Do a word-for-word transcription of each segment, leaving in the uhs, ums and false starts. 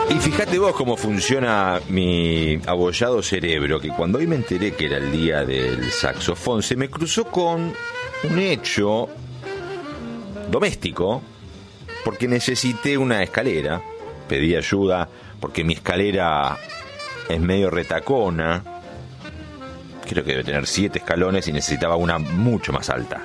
Y fíjate vos cómo funciona mi abollado cerebro, que cuando hoy me enteré que era el día del saxofón, se me cruzó con un hecho doméstico, porque necesité una escalera, pedí ayuda, porque mi escalera es medio retacona, creo que debe tener siete escalones y necesitaba una mucho más alta,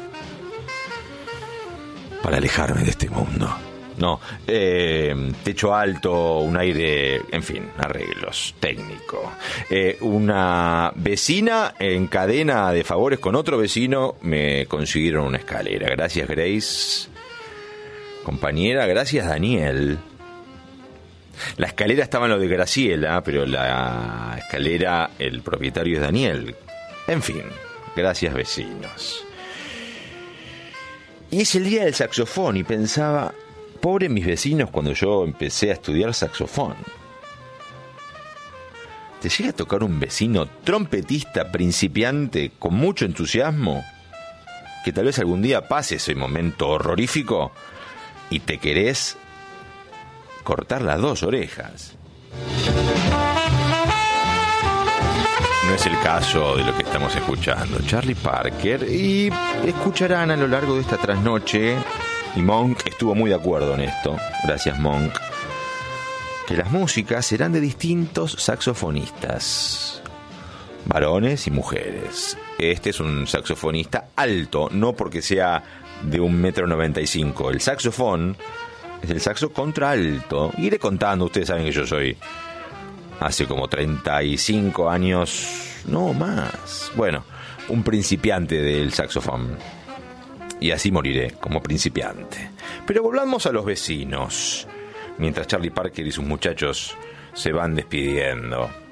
para alejarme de este mundo. No, eh, techo alto, un aire, en fin, arreglos, técnico. Eh, una vecina en cadena de favores con otro vecino me consiguieron una escalera. Gracias, Grace. Compañera, gracias, Daniel. La escalera estaba en lo de Graciela, pero la escalera, el propietario es Daniel. En fin, gracias, vecinos. Y es el día del saxofón y pensaba... Pobre mis vecinos cuando yo empecé a estudiar saxofón. ¿Te llega a tocar un vecino trompetista principiante con mucho entusiasmo? Que tal vez algún día pase ese momento horrorífico y te querés cortar las dos orejas. No es el caso de lo que estamos escuchando. Charlie Parker, y escucharán a lo largo de esta trasnoche, y Monk estuvo muy de acuerdo en esto, gracias Monk, que las músicas serán de distintos saxofonistas, varones y mujeres. Este es un saxofonista alto, no porque sea de un metro noventa y cinco. El saxofón es el saxo contralto. Iré contando, ustedes saben que yo soy hace como treinta y cinco años, no más. Bueno, un principiante del saxofón. Y así moriré, como principiante. Pero volvamos a los vecinos, mientras Charlie Parker y sus muchachos se van despidiendo.